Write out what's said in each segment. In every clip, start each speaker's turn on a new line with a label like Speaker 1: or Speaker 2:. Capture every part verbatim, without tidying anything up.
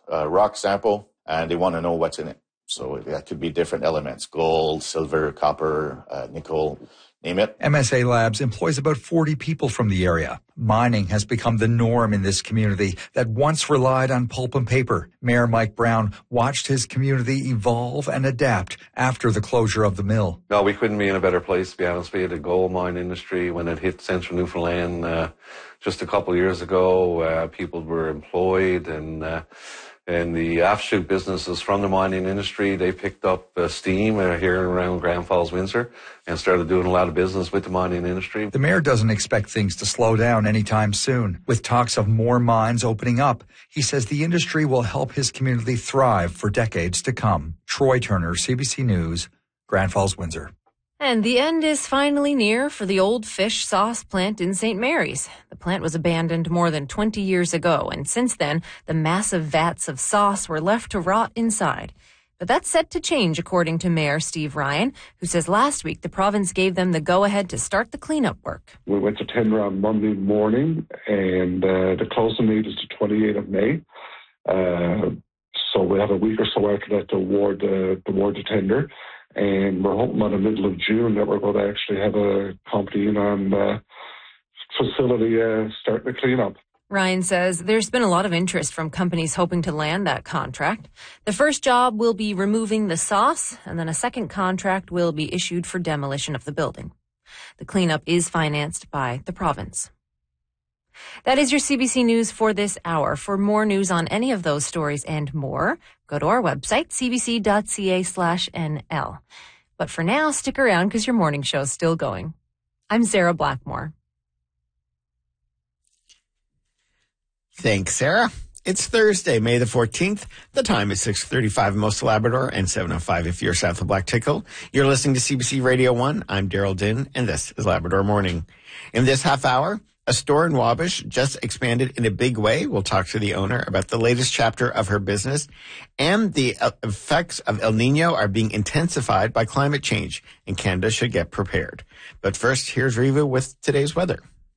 Speaker 1: uh, rock sample, and they want to know what's in it. So that could be different elements: gold, silver, copper, uh, nickel, name it.
Speaker 2: M S A Labs employs about forty people from the area. Mining has become the norm in this community that once relied on pulp and paper. Mayor Mike Brown watched his community evolve and adapt after the closure of the mill.
Speaker 3: No, we couldn't be in a better place, to be honest with you. The gold mine industry, when it hit central Newfoundland uh, just a couple of years ago, uh, people were employed, and uh, and the offshoot businesses from the mining industry, they picked up uh, steam uh, here around Grand Falls, Windsor, and started doing a lot of business with the mining industry.
Speaker 2: The mayor doesn't expect things to slow down anytime soon. With talks of more mines opening up, he says the industry will help his community thrive for decades to come. Troy Turner, C B C News, Grand Falls, Windsor.
Speaker 4: And the end is finally near for the old fish sauce plant in Saint Mary's. The plant was abandoned more than twenty years ago, and since then, the massive vats of sauce were left to rot inside. But that's set to change, according to Mayor Steve Ryan, who says last week the province gave them the go-ahead to start the cleanup work.
Speaker 5: We went to tender on Monday morning, and uh, the closing date is the twenty-eighth of May. Uh, so we have a week or so after that to award, uh, to award the tender. And we're hoping by the middle of June that we're going to actually have a company in on the facility uh, starting the cleanup.
Speaker 4: Ryan says there's been a lot of interest from companies hoping to land that contract. The first job will be removing the sauce, and then a second contract will be issued for demolition of the building. The cleanup is financed by the province. That is your C B C News for this hour. For more news on any of those stories and more, go to our website, cbc.ca slash NL. But for now, stick around because your morning show's still going. I'm Sarah Blackmore.
Speaker 6: Thanks, Sarah. It's Thursday, May the fourteenth. The time is six thirty-five in most of Labrador and seven oh five if you're south of Black Tickle. You're listening to C B C Radio one. I'm Daryl Din, and this is Labrador Morning. In this half hour, a store in Wabash just expanded in a big way. We'll talk to the owner about the latest chapter of her business, and the effects of El Nino are being intensified by climate change, and Canada should get prepared. But first, here's Riva with today's weather.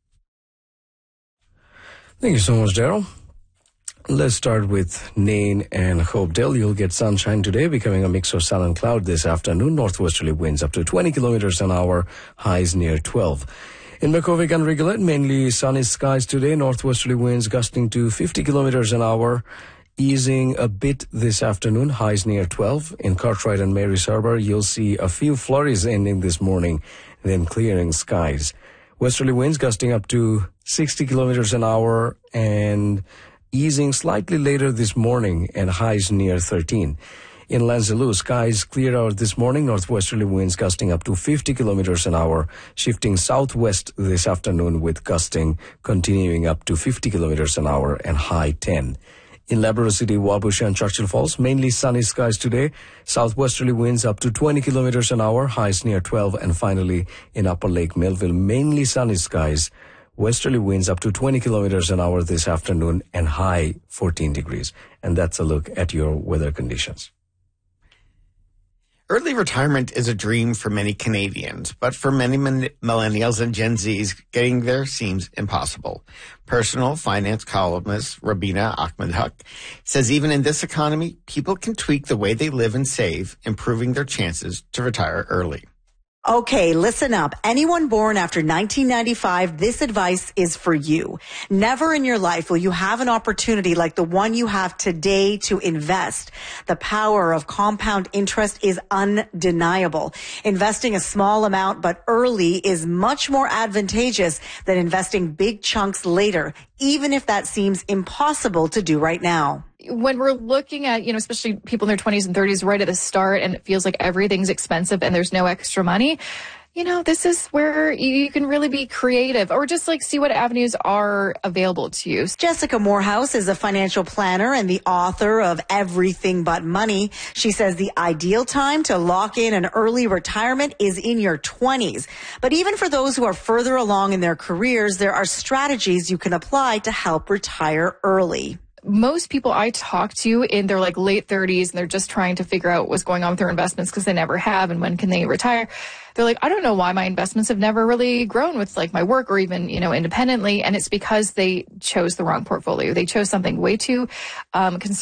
Speaker 7: Thank you so much, Daryl. Let's start with Nain and Hopedale. You'll get sunshine today, becoming a mix of sun and cloud this afternoon. Northwesterly winds up to twenty kilometers an hour, highs near twelve. In Makhovik and Rigolet, mainly sunny skies today. Northwesterly winds gusting to fifty kilometers an hour, easing a bit this afternoon, highs near twelve. In Cartwright and Mary's Harbour, you'll see a few flurries ending this morning, then clearing skies. Westerly winds gusting up to sixty kilometers an hour and easing slightly later this morning, and highs near thirteen. In Lanzaloo, skies cleared out this morning, northwesterly winds gusting up to fifty kilometers an hour, shifting southwest this afternoon with gusting continuing up to fifty kilometers an hour and high ten. In Labrador City, Wabush and Churchill Falls, mainly sunny skies today, southwesterly winds up to twenty kilometers an hour, highs near twelve. And finally, in Upper Lake Melville, mainly sunny skies, westerly winds up to twenty kilometers an hour this afternoon and high fourteen degrees. And that's a look at your weather conditions.
Speaker 6: Early retirement is a dream for many Canadians, but for many millennials and Gen Zs, getting there seems impossible. Personal finance columnist Rabina Ahmed-Haq says even in this economy, people can tweak the way they live and save, improving their chances to retire early.
Speaker 8: Okay, listen up. Anyone born after nineteen ninety-five, this advice is for you. Never in your life will you have an opportunity like the one you have today to invest. The power of compound interest is undeniable. Investing a small amount but early is much more advantageous than investing big chunks later, even if that seems impossible to do right now.
Speaker 9: When we're looking at, you know, especially people in their twenties and thirties right at the start, and it feels like everything's expensive and there's no extra money, you know, this is where you can really be creative or just like see what avenues are available to you.
Speaker 8: Jessica Morehouse is a financial planner and the author of Everything But Money. She says the ideal time to lock in an early retirement is in your twenties. But even for those who are further along in their careers, there are strategies you can apply to help retire early.
Speaker 9: Most people I talk to in their like late thirties and they're just trying to figure out what's going on with their investments because they never have and when can they retire. They're like, I don't know why my investments have never really grown with like my work or even, you know, independently. And it's because they chose the wrong portfolio. They chose something way too um, conservative.